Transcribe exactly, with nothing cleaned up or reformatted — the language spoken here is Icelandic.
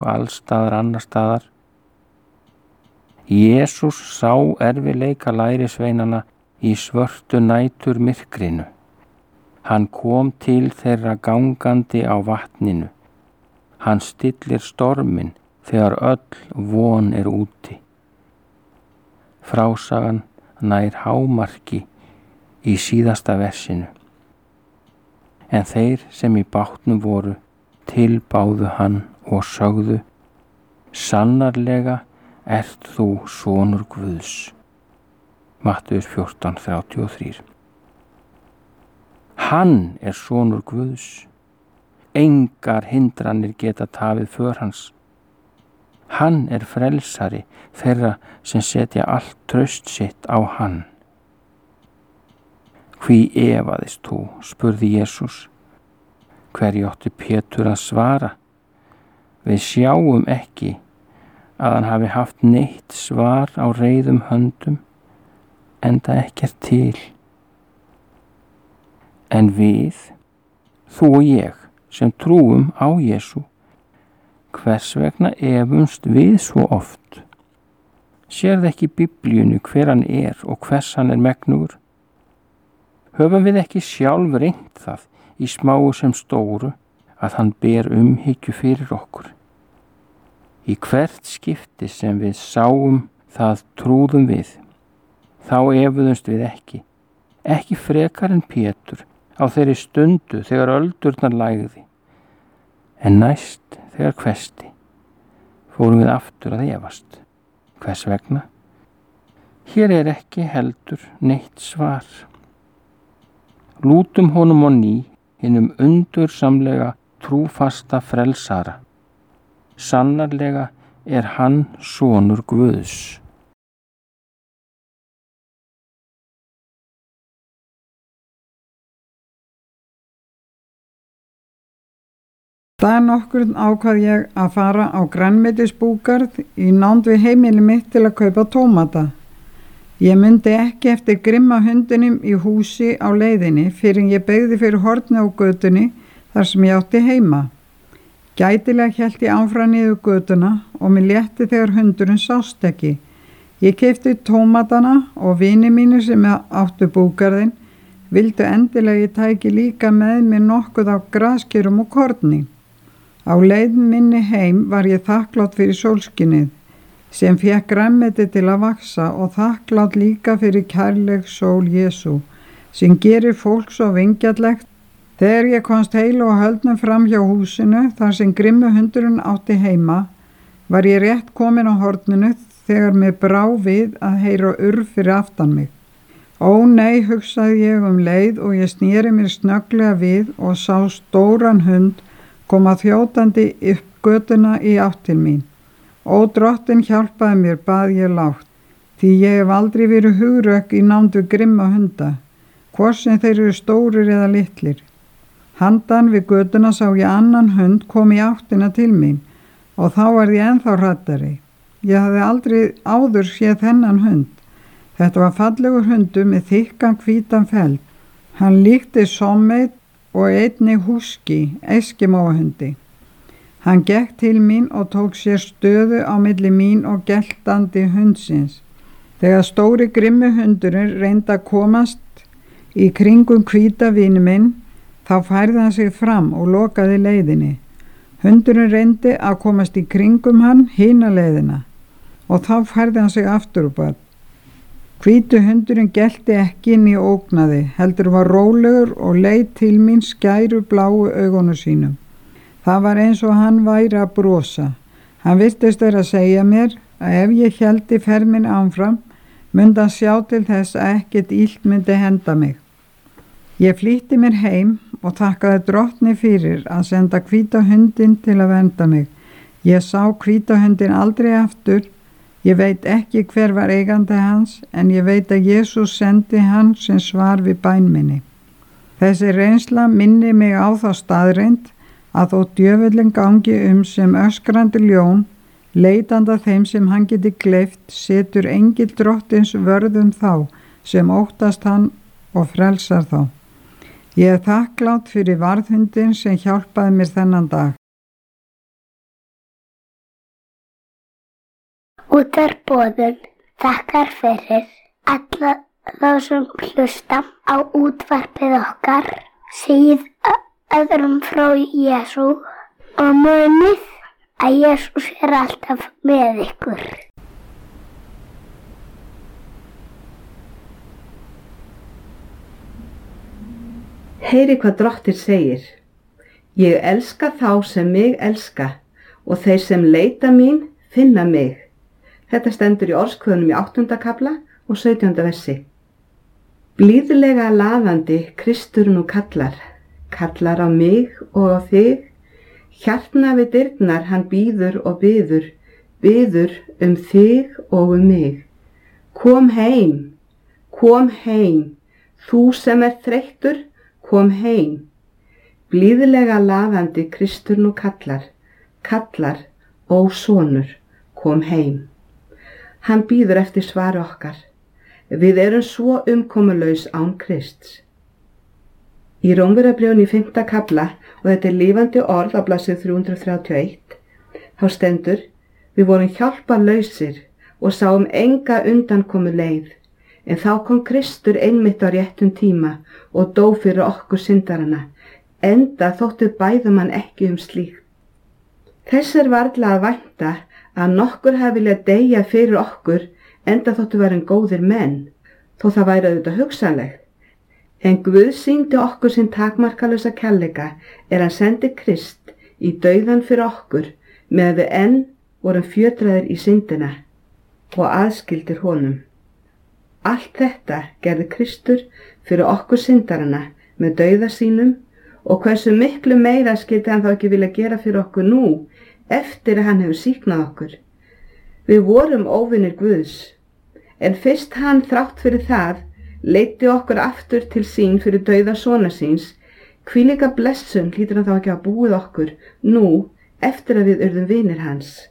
og allstaðar annar staðar. Jesús sá erfiðleika lærisveinana í svörtu nætur myrkrinu. Hann kom til þeirra gangandi á vatninu. Hann stillir storminn þegar öll von er úti. Frásagan nær hámarki í síðasta versinu. En þeir sem í bátnum voru tilbáðu hann og sögðu: Sannarlega ert þú sonur Guðs. Mattheus fjórtán þrjátíu og þrjú. Hann er sonur Guðs. Engar hindranir geta tafið för hans. Hann er frelsari þeirra sem setja allt traust sitt á hann. Hví efaðist þú, spurði Jesús. Hverju átti Pétur að svara? Við sjáum ekki að hann hafi haft neitt svar á reiðum höndum, enda ekkert til. En við, þú og ég, sem trúum á Jesú, hvers vegna efumst við svo oft? Sérðu ekki í Biblíunni hver hann er og hvers hann er megnugur? Höfum við ekki sjálf reynt það í smáu sem stóru að hann ber umhyggju fyrir okkur? Í hvert skipti sem við sáum það trúðum við. Þá efuðumst við ekki, ekki frekar en Pétur á þeirri stundu þegar öldurnar lægði. En næst þegar hvesti, fórum við aftur að efast. Hvers vegna? Hér er ekki heldur neitt svar. Lútum honum á ný, hinum undursamlega trúfasta frelsara. Sannarlega er hann sonur Guðs. Dag nokkurn ákvað ég að fara á grænmetisbúgarð í nánd við heimili mitt til að kaupa tómata. Ég myndi ekki eftir grimma hundinum í húsi á leiðinni fyrir ég beygði fyrir horni á götunni þar sem ég átti heima. Gætilega hélt ég áfram niður götuna og mér létti þegar hundurinn sást ekki. Ég keypti tómatana og vini mínir sem áttu búgarðinn vildu endilega ég tæki líka með mér nokkuð á graskerum og korni. Á leið minni heim var ég þakklát fyrir sólskinið sem fékk grænmeti til að vaxa og þakklát líka fyrir kærleik sól Jesú sem gerir fólk svo vingjarlegt. Þegar ég komst heilu og höldnum fram hjá húsinu þar sem grimmu hundurinn átti heima var ég rétt komin á horninu þegar mér brá við að heyra urr fyrir aftan mig. Ó nei, hugsaði ég um leið og ég sneri mér snögglega við og sá stóran hund koma þjótandi upp götuna í átt til mín. Ó drottin hjálpaði mér, bað ég lágt, því ég hef aldrei verið hugrökk í nánd við grimma hunda, hvort sem þeir eru stórir eða litlir. Handan við götuna sá ég annan hund kom í áttina til mín og þá var ég ennþá hrattari. Ég hafði aldrei áður séð þennan hund. Þetta var fallegur hundur með þykkan hvítan feld. Hann líkti sommeit og einnig húski, eskimóahundi. Hann gekk til mín og tók sér stöðu á milli mín og geltandi hundsins. Þegar stóri grimmi hundurinn reyndi að komast í kringum hvíta vini minn, þá færði hann sig fram og lokaði leiðinni. Hundurinn reyndi að komast í kringum hann hina leiðina og þá færði hann sig aftur upp að. Hvítu hundurinn gelti ekki inn í ógnaði, heldur var rólegur og leit til mín skæru bláu augunum sínum. Það var eins og hann væri að brosa. Hann virtist vera að segja mér að ef ég héldi ferð minn áfram, myndi hann sjá til þess að ekkert illt myndi henda mig. Ég flýtti mér heim og þakkaði drottni fyrir að senda hvíta hundinn til að vernda mig. Ég sá hvíta hundinn aldrei aftur. Ég veit ekki hver var eigandi hans, en ég veit að Jesús sendi hann sem svar við bæn minni. Þessi reynsla minni mig á þá staðreynd að þó djöfullinn gangi um sem öskrandi ljón, leitanda þeim sem hann geti gleypt, setur engill drottins vörðum þá sem óttast hann og frelsar þá. Ég er þakklát fyrir varðhundinn sem hjálpaði mér þennan dag. Útvarpsboðun þakkar fyrir alla þá sem hlusta á útvarpið okkar, segið öðrum frá Jesú og munið að Jesús er alltaf með ykkur. Heyri hvað Drottinn segir. Ég elska þá sem mig elska og þeir sem leita mín finna mig. Þetta stendur í Orðskvöðunum í áttunda kafla og sautjánda versi. Blíðlega laðandi Kristur nú kallar, kallar á mig og á þig. Hjartna við dyrnar hann bíður og biður, biður um þig og um mig. Kom heim, kom heim, þú sem er þreyttur, kom heim. Blíðlega laðandi Kristur nú kallar, kallar, ó sonur, kom heim. Hann bíður eftir svari okkar. Við erum svo umkomulaus án Krists. Í Rómverjabréfinu í fimmta kafla, og þetta er lifandi orð á blaðsíðu þrjú hundruð þrjátíu og eitt, þá stendur: við vorum hjálparlausir og sáum enga undankomu leið, en þá kom Kristur einmitt á réttum tíma og dó fyrir okkur syndarana, enda þóttu bæðum hann ekki um slíkt. Þess er varla að vænta að nokkur hafi viljað deyja fyrir okkur, enda þóttu verið góðir menn, þó það væri auðvitað hugsanlegt. En Guð sýndi okkur sinn takmarkalausa kærleika er hann sendi Krist í dauðan fyrir okkur, með við enn vorum fjötraðir í syndina og aðskildir honum. Allt þetta gerði Kristur fyrir okkur syndarana með dauða sínum, og hversu miklu meira skyldi hann þá ekki vilja gera fyrir okkur nú, eftir að hann hefur sýknað okkur. Við vorum óvinir Guðs, en fyrst hann þrátt fyrir það leiddi okkur aftur til sín fyrir dauða sona síns, hvílíka blessun hlýtur hann þá ekki að búið okkur nú, eftir að við urðum vinir hans.